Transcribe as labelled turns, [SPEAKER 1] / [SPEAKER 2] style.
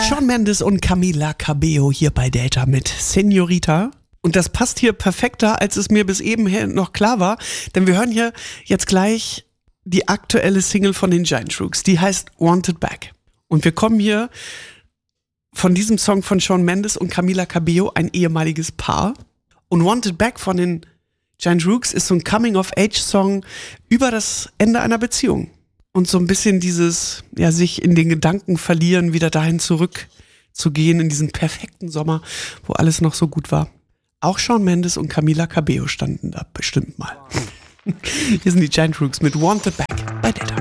[SPEAKER 1] Shawn Mendes und Camila Cabello hier bei Data mit Señorita. Und das passt hier perfekter, als es mir bis eben noch klar war. Denn wir hören hier jetzt gleich die aktuelle Single von den Giant Rooks. Die heißt Wanted Back. Und wir kommen hier von diesem Song von Shawn Mendes und Camila Cabello, ein ehemaliges Paar. Und Wanted Back von den Giant Rooks ist so ein Coming-of-Age-Song über das Ende einer Beziehung. Und so ein bisschen dieses, ja, sich in den Gedanken verlieren, wieder dahin zurückzugehen, in diesen perfekten Sommer, wo alles noch so gut war. Auch Shawn Mendes und Camila Cabello standen da bestimmt mal. Hier sind die Giant Rooks mit Wanted Back bei Data.